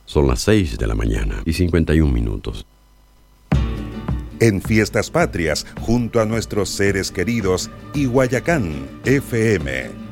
Son las 6:51 a.m. En Fiestas Patrias, junto a nuestros seres queridos y Guayacán FM